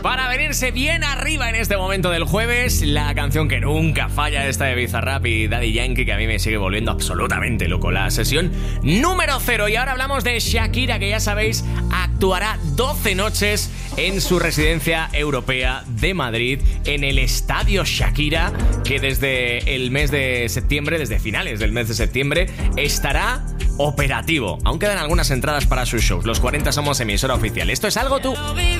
Para venirse bien arriba en este momento del jueves, la canción que nunca falla, esta de Bizarrap y Daddy Yankee, que a mí me sigue volviendo absolutamente loco. La sesión número 0. Y ahora hablamos de Shakira, que ya sabéis, actuará 12 noches en su residencia europea de Madrid, en el Estadio Shakira, que desde el mes de septiembre, desde finales del mes de septiembre, estará operativo. Aún quedan algunas entradas para sus shows. Los 40 somos emisora oficial. Esto es Algo Tú.